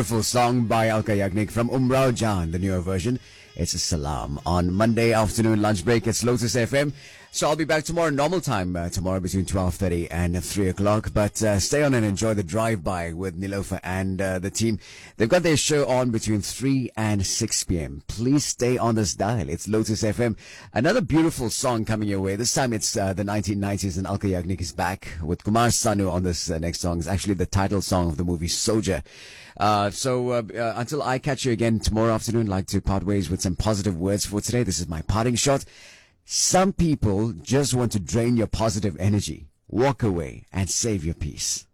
Beautiful song by Alka Yagnik from Umrao Jan, the newer version. It's a salam. On Monday afternoon lunch break, it's Lotus FM. So I'll be back tomorrow, normal time, tomorrow between 12:30 and 3 o'clock. But stay on and enjoy the drive-by with Nilofa and the team. They've got their show on between 3 and 6 p.m. Please stay on this dial. It's Lotus FM. Another beautiful song coming your way. This time it's the 1990s and Alka Yagnik is back with Kumar Sanu on this next song. It's actually the title song of the movie Soldier. Until I catch you again tomorrow afternoon, I'd like to part ways with some positive words for today. This is my parting shot. Some people just want to drain your positive energy. Walk away and save your peace.